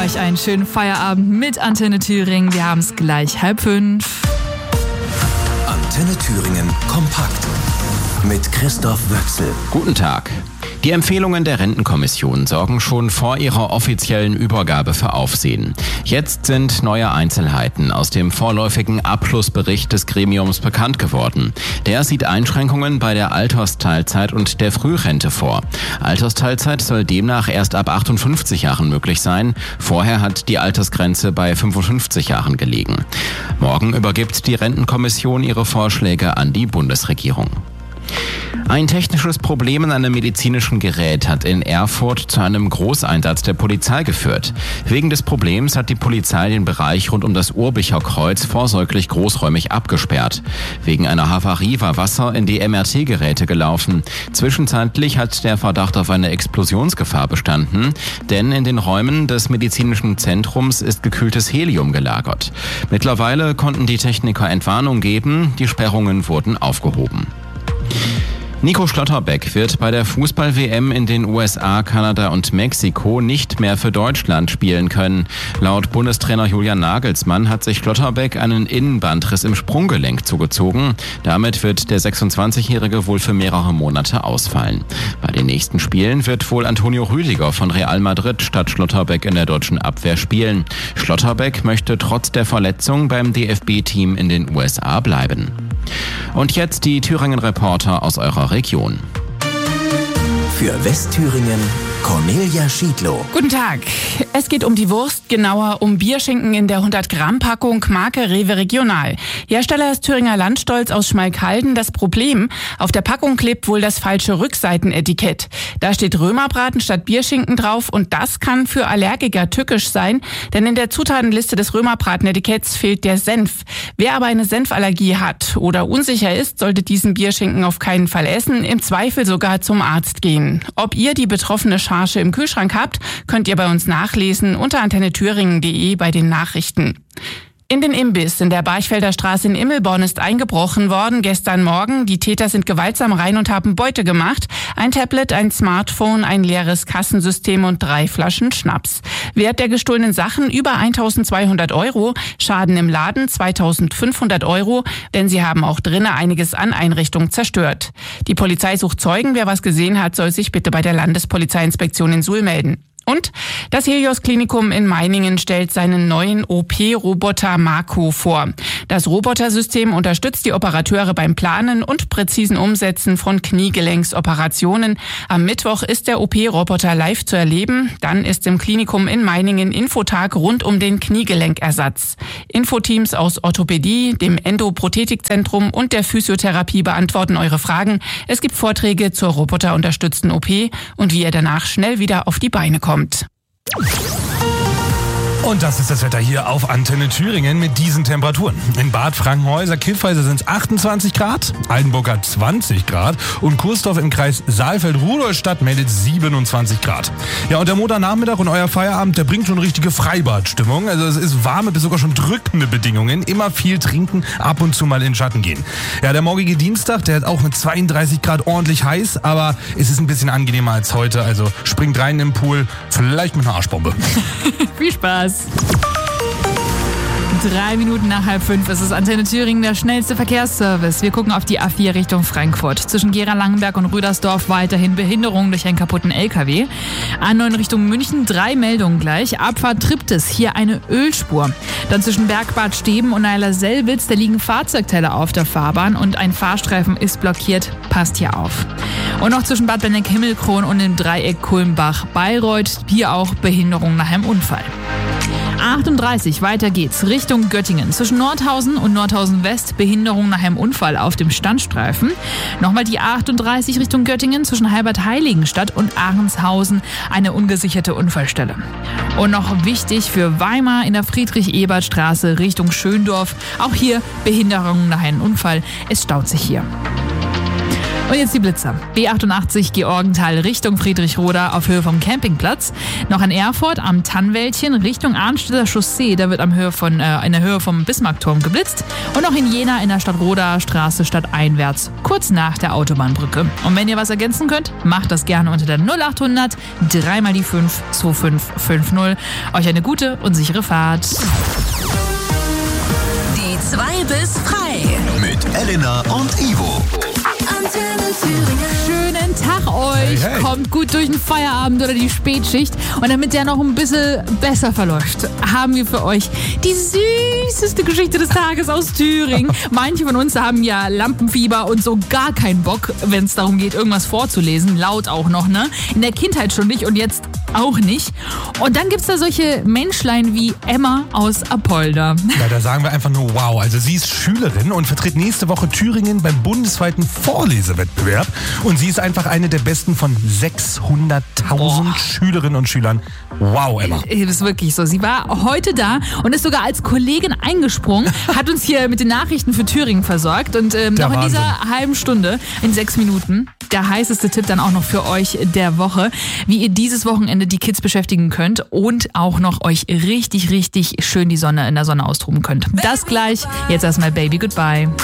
euch einen schönen Feierabend mit Antenne Thüringen. Wir haben es gleich 4:30. Antenne Thüringen kompakt mit Christoph Wöchsel. Guten Tag. Die Empfehlungen der Rentenkommission sorgen schon vor ihrer offiziellen Übergabe für Aufsehen. Jetzt sind neue Einzelheiten aus dem vorläufigen Abschlussbericht des Gremiums bekannt geworden. Der sieht Einschränkungen bei der Altersteilzeit und der Frührente vor. Altersteilzeit soll demnach erst ab 58 Jahren möglich sein. Vorher hat die Altersgrenze bei 55 Jahren gelegen. Morgen übergibt die Rentenkommission ihre Vorschläge an die Bundesregierung. Ein technisches Problem in einem medizinischen Gerät hat in Erfurt zu einem Großeinsatz der Polizei geführt. Wegen des Problems hat die Polizei den Bereich rund um das Urbicher Kreuz vorsorglich großräumig abgesperrt. Wegen einer Havarie war Wasser in die MRT-Geräte gelaufen. Zwischenzeitlich hat der Verdacht auf eine Explosionsgefahr bestanden, denn in den Räumen des medizinischen Zentrums ist gekühltes Helium gelagert. Mittlerweile konnten die Techniker Entwarnung geben, die Sperrungen wurden aufgehoben. Nico Schlotterbeck wird bei der Fußball-WM in den USA, Kanada und Mexiko nicht mehr für Deutschland spielen können. Laut Bundestrainer Julian Nagelsmann hat sich Schlotterbeck einen Innenbandriss im Sprunggelenk zugezogen. Damit wird der 26-Jährige wohl für mehrere Monate ausfallen. Bei den nächsten Spielen wird wohl Antonio Rüdiger von Real Madrid statt Schlotterbeck in der deutschen Abwehr spielen. Schlotterbeck möchte trotz der Verletzung beim DFB-Team in den USA bleiben. Und jetzt die Thüringen-Reporter aus eurer Region. Für Westthüringen Cornelia Schiedlow. Guten Tag. Es geht um die Wurst, genauer um Bierschinken in der 100-Gramm-Packung Marke Rewe Regional. Hersteller ist Thüringer Landstolz aus Schmalkalden. Das Problem, auf der Packung klebt wohl das falsche Rückseitenetikett. Da steht Römerbraten statt Bierschinken drauf und das kann für Allergiker tückisch sein, denn in der Zutatenliste des Römerbratenetiketts fehlt der Senf. Wer aber eine Senfallergie hat oder unsicher ist, sollte diesen Bierschinken auf keinen Fall essen, im Zweifel sogar zum Arzt gehen. Ob ihr die betroffene Charge im Kühlschrank habt, könnt ihr bei uns nachlesen unter antennethüringen.de bei den Nachrichten. In den Imbiss in der Barchfelder Straße in Immelborn ist eingebrochen worden gestern Morgen. Die Täter sind gewaltsam rein und haben Beute gemacht. Ein Tablet, ein Smartphone, ein leeres Kassensystem und 3 Flaschen Schnaps. Wert der gestohlenen Sachen über 1.200 €. Schaden im Laden 2.500 €, denn sie haben auch drinnen einiges an Einrichtungen zerstört. Die Polizei sucht Zeugen. Wer was gesehen hat, soll sich bitte bei der Landespolizeiinspektion in Suhl melden. Und das Helios Klinikum in Meiningen stellt seinen neuen OP-Roboter Marco vor. Das Robotersystem unterstützt die Operateure beim Planen und präzisen Umsetzen von Kniegelenksoperationen. Am Mittwoch ist der OP-Roboter live zu erleben. Dann ist im Klinikum in Meiningen Infotag rund um den Kniegelenksersatz. Infoteams aus Orthopädie, dem Endoprothetikzentrum und der Physiotherapie beantworten eure Fragen. Es gibt Vorträge zur roboterunterstützten OP und wie ihr danach schnell wieder auf die Beine kommt. Und das ist das Wetter hier auf Antenne Thüringen mit diesen Temperaturen. In Bad Frankenhäuser, Kiffhäuser sind es 28 Grad, Altenburg hat 20 Grad und Kursdorf im Kreis Saalfeld-Rudolstadt meldet 27 Grad. Ja, und der Montagnachmittag und euer Feierabend, der bringt schon richtige Freibadstimmung. Also es ist warme bis sogar schon drückende Bedingungen. Immer viel trinken, ab und zu mal in den Schatten gehen. Ja, der morgige Dienstag, der hat auch mit 32 Grad ordentlich heiß, aber es ist ein bisschen angenehmer als heute. Also springt rein im Pool, vielleicht mit einer Arschbombe. Viel Spaß. 3 Minuten nach 4:30 ist es Antenne Thüringen, der schnellste Verkehrsservice. Wir gucken auf die A4 Richtung Frankfurt. Zwischen Gera-Langenberg und Rüdersdorf weiterhin Behinderung durch einen kaputten LKW. A9 Richtung München, 3 Meldungen gleich. Abfahrt Triptis, hier eine Ölspur. Dann zwischen Bergbad Steben und Eiler-Selbitz, da liegen Fahrzeugteile auf der Fahrbahn und ein Fahrstreifen ist blockiert. Passt hier auf. Und noch zwischen Bad Benneck-Himmelkron und dem Dreieck Kulmbach-Bayreuth, hier auch Behinderung nach einem Unfall. 38, weiter geht's, Richtung Göttingen. Zwischen Nordhausen und Nordhausen West Behinderung nach einem Unfall auf dem Standstreifen. Nochmal die 38 Richtung Göttingen zwischen Halbert-Heiligenstadt und Ahrenshausen eine ungesicherte Unfallstelle. Und noch wichtig für Weimar in der Friedrich-Ebert-Straße Richtung Schöndorf. Auch hier Behinderung nach einem Unfall. Es staut sich hier. Und jetzt die Blitzer. B88 Georgenthal Richtung Friedrichroda auf Höhe vom Campingplatz. Noch in Erfurt am Tannwäldchen Richtung Arnstädter Chaussee. Da wird in der Höhe vom Bismarckturm geblitzt. Und noch in Jena in der Stadtroder Straße stadteinwärts. Kurz nach der Autobahnbrücke. Und wenn ihr was ergänzen könnt, macht das gerne unter der 0800 3 mal die 5 2550. Euch eine gute und sichere Fahrt. Die 2 bis frei. Mit Elena und Ivo. Antenne Thüringen. Schönen Tag euch. Hey. Kommt gut durch den Feierabend oder die Spätschicht. Und damit der noch ein bisschen besser verläuft, haben wir für euch die süßeste Geschichte des Tages aus Thüringen. Manche von uns haben ja Lampenfieber und so gar keinen Bock, wenn es darum geht, irgendwas vorzulesen. Laut auch noch, ne? In der Kindheit schon nicht und jetzt auch nicht. Und dann gibt's da solche Menschlein wie Emma aus Apolda. Ja, da sagen wir einfach nur wow. Also sie ist Schülerin und vertritt nächste Woche Thüringen beim bundesweiten Vorlesewettbewerb. Und sie ist einfach eine der besten von 600.000 Schülerinnen und Schülern. Wow, Emma. Das ist wirklich so. Sie war heute da und ist sogar als Kollegin eingesprungen, hat uns hier mit den Nachrichten für Thüringen versorgt. Und noch in Wahnsinn. dieser halben Stunde, in 6 Minuten, der heißeste Tipp dann auch noch für euch der Woche, wie ihr dieses Wochenende die Kids beschäftigen könnt und auch noch euch richtig, richtig schön die Sonne in der Sonne austoben könnt. Das gleich. Jetzt erstmal Baby Goodbye.